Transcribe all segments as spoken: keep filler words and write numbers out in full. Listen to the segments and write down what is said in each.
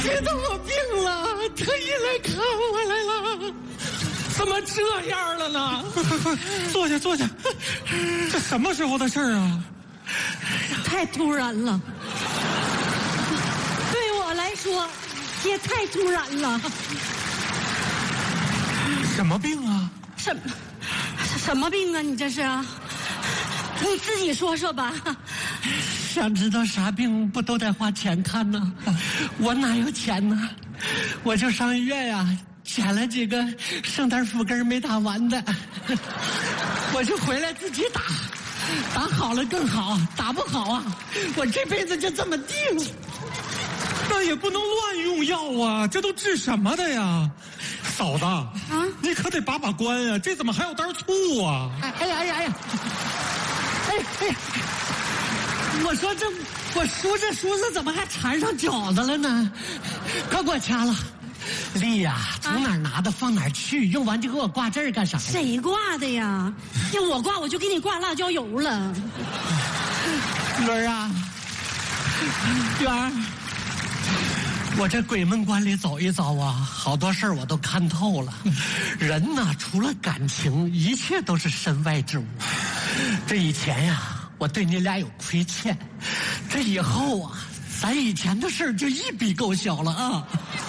知道我病了，特意来看我来了。怎么这样了呢？ 坐下，坐下。这什么时候的事儿啊？ 太突然了，对我来说也太突然了。 什么病啊？ 什么什么病啊？你这是啊？你自己说说吧。 想知道啥病不都得花钱看呢？我哪有钱呢？我就上医院呀、啊，捡了几个圣诞树根没打完的，我就回来自己打，打好了更好，打不好啊，我这辈子就这么定。 那也不能乱用药啊，这都治什么的呀？嫂子啊，你可得把把关啊，这怎么还有袋醋啊？ 哎哎呀哎呀哎呀！哎哎呀！我说这我梳着梳子怎么还缠上饺子了呢？快给我掐了！丽呀，从哪儿拿的放哪儿去，用完就给我挂这儿干啥呀？ 谁挂的呀？要我挂我就给你挂辣椒油了。 云儿啊，云儿，我这鬼门关里走一遭啊，好多事儿我都看透了。人呐，除了感情，一切都是身外之物。这以前呀，我对你俩有亏欠，这以后啊，咱以前的事儿就一笔勾销了啊！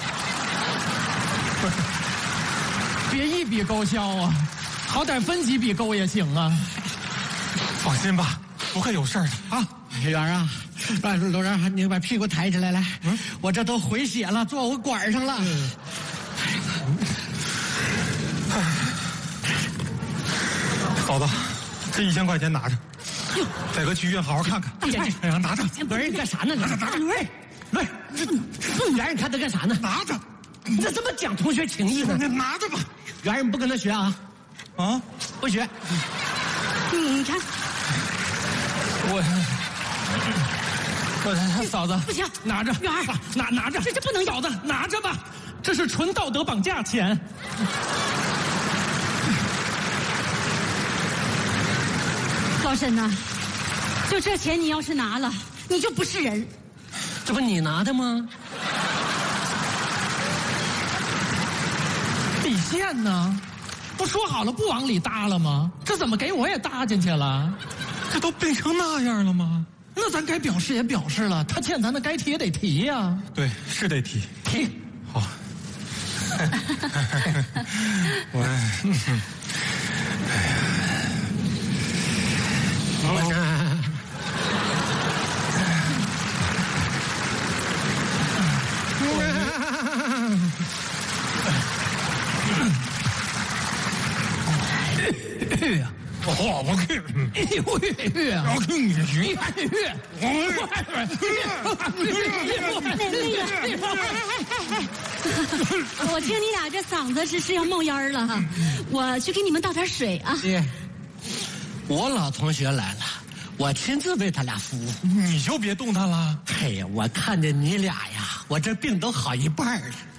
别一笔勾销啊，好歹分几笔勾也行啊。 放心吧，不会有事儿的啊。 圆儿啊，让罗然，你把屁股抬起来来，嗯、我这都回血了，坐我管上了。嗯、 嫂子，这一千块钱拿着。带哥去医院好好看看。 哎呀， 哎呀，拿着！ 不是你干啥呢？ 拿着，拿着！ 哎，不是，这送圆人看他干啥呢？ 拿着！ 你这怎么讲同学情谊呢？ 你拿着吧。 圆人不跟他学啊？ 啊， 不学。 你看， 我我嫂子不行， 拿着， 圆儿拿拿着， 这这不能嫂子拿着吧，这是纯道德绑架钱。 老沈呐，就这钱你要是拿了，你就不是人。 这不你拿的吗？ 底线呢？不说好了不往里搭了吗？这怎么给我也搭进去了？ 这都病成那样了吗？ 那咱该表示也表示了，他欠咱的该提也得提呀、啊。 对，是得提提。 好。我，哎呀， 我呢？ 好，我去，我去你去， 我听你俩这嗓子是是要冒烟了哈，我去给你们倒点水啊。 爹，我老同学来了，我亲自为他俩服务。 你就别动弹了。 哎呀，我看见你俩呀，我这病都好一半了。